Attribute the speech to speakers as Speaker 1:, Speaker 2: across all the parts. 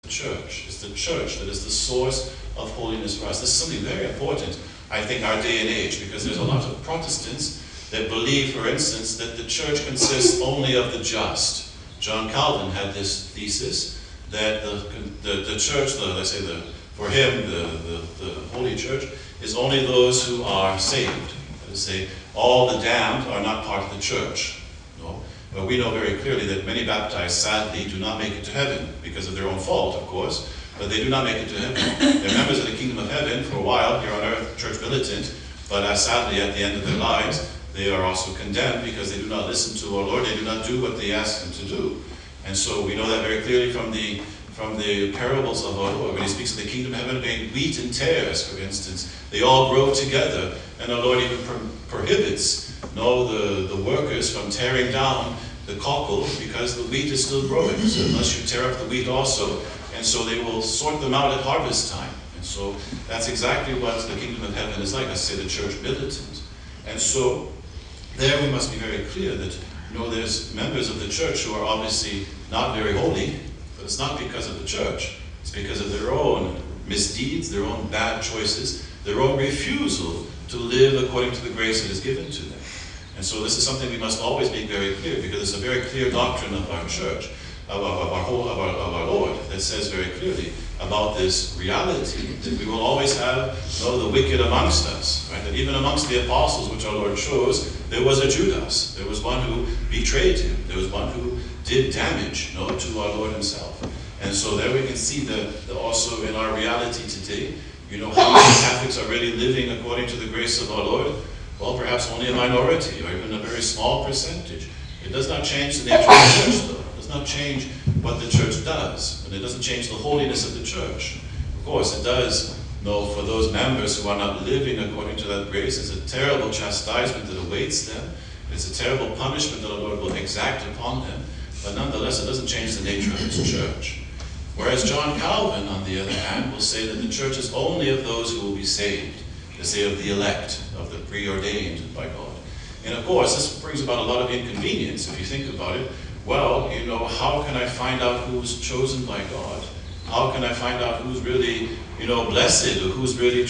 Speaker 1: church. It's the church that is the source of holiness for us. This is something very important, I think, our day and age, because there's a lot of Protestants that believe, for instance, that the church consists only of the just. John Calvin had this thesis that the church, for him, the Holy Church, is only those who are saved. That is to say, all the damned are not part of the church. No? But we know very clearly that many baptized, sadly, do not make it to heaven, because of their own fault, of course, but they do not make it to heaven. They're members of the kingdom of heaven for a while here on earth, church militant, but sadly, at the end of their lives, they are also condemned because they do not listen to our Lord. They do not do what they ask them to do. And so we know that very clearly from the parables of our Lord. When he speaks of the kingdom of heaven being wheat and tares, for instance, they all grow together. And our Lord even prohibits the workers from tearing down the cockle because the wheat is still growing. So unless you tear up the wheat also, and so they will sort them out at harvest time. And so that's exactly what the kingdom of heaven is like. I say the church militant. And so there we must be very clear that there's members of the church who are obviously not very holy, but it's not because of the church. It's because of their own misdeeds, their own bad choices, their own refusal to live according to the grace that is given to them. And so this is something we must always make very clear, because it's a very clear doctrine of our church, of our Lord, that says very clearly about this reality, that we will always have the wicked amongst us, right? That even amongst the apostles, which our Lord chose, there was a Judas. There was one who betrayed him. There was one who did damage to our Lord himself. And so there we can see that also in our reality today, how many Catholics are really living according to the grace of our Lord? Well, perhaps only a minority, or even a very small percentage. It does not change the nature of the church, though. It does not change what the church does. And it doesn't change the holiness of the church. Of course, it does, for those members who are not living according to that grace, it's a terrible chastisement that awaits them. It's a terrible punishment that the Lord will exact upon them. But nonetheless, it doesn't change the nature of His church. Whereas John Calvin, on the other hand, will say that the church is only of those who will be saved. They say of the elect, of the preordained by God. And of course, this brings about a lot of inconvenience if you think about it. Well, how can I find out who's chosen by God? How can I find out who's really, blessed, or who's really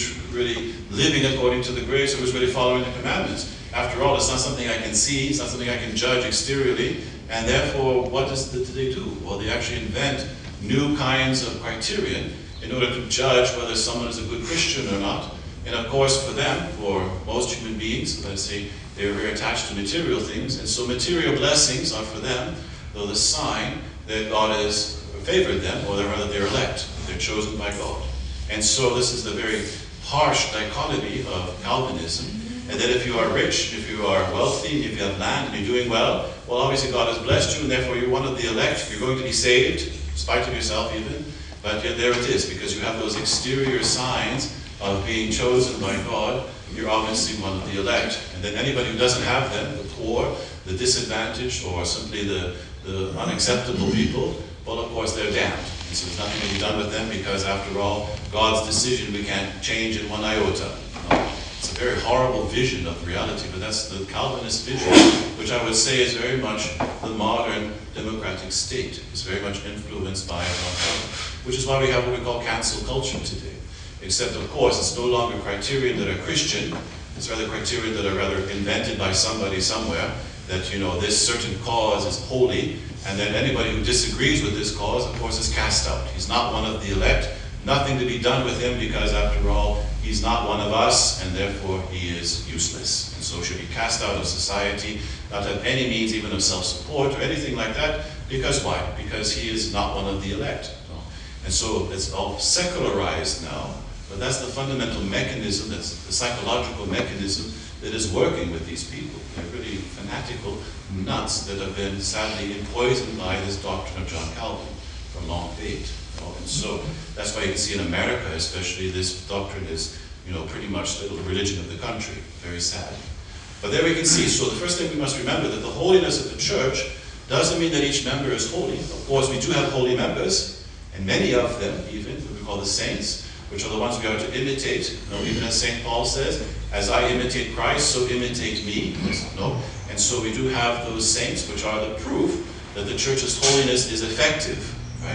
Speaker 1: living according to the grace, or who's really following the commandments? After all, it's not something I can see, it's not something I can judge exteriorly, and therefore, what do they do? Well, they actually invent new kinds of criterion in order to judge whether someone is a good Christian or not. And of course, for them, for most human beings, let's say, they're very attached to material things, and so material blessings are for them, though the sign that God has favored them, or rather they're elect, they're chosen by God. And so this is the very harsh dichotomy of Calvinism, and that if you are rich, if you are wealthy, if you have land and you're doing well obviously God has blessed you, and therefore you're one of the elect, you're going to be saved, in spite of yourself even, but yet there it is, because you have those exterior signs of being chosen by God, you're obviously one of the elect. And then anybody who doesn't have them, the poor, the disadvantaged, or simply the unacceptable people, well, of course, they're damned. And so there's nothing to be done with them, because after all, God's decision we can't change in one iota. It's a very horrible vision of reality, but that's the Calvinist vision, which I would say is very much the modern democratic state. It's very much influenced by John Calvin, which is why we have what we call cancel culture today. Except, of course, it's no longer criterion that are Christian. It's rather criterion that are rather invented by somebody somewhere, that, this certain cause is holy, and then anybody who disagrees with this cause, of course, is cast out. He's not one of the elect. Nothing to be done with him, because, after all, he's not one of us, and therefore he is useless. And so should be cast out of society, not have any means even of self-support or anything like that. Because why? Because he is not one of the elect. And so it's all secularized now. But that's the fundamental mechanism, that's the psychological mechanism that is working with these people. They're really fanatical nuts that have been sadly poisoned by this doctrine of John Calvin from long date. And so that's why you can see in America, especially, this doctrine is, pretty much the religion of the country. Very sad. But there we can see. So the first thing we must remember, that the holiness of the church doesn't mean that each member is holy. Of course, we do have holy members, and many of them, even, what we call the saints, which are the ones we are to imitate. Even as St. Paul says, as I imitate Christ, so imitate me. And so we do have those saints, which are the proof that the church's holiness is effective, right?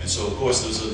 Speaker 1: And so, of course, those are